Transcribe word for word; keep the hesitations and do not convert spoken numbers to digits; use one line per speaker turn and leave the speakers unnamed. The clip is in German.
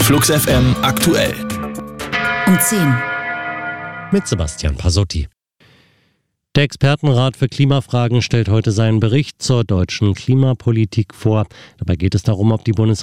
Flux F M aktuell.
Um zehn.
Mit Sebastian Pasotti. Der Expertenrat für Klimafragen stellt heute seinen Bericht zur deutschen Klimapolitik vor. Dabei geht es darum, ob die Bundesregierung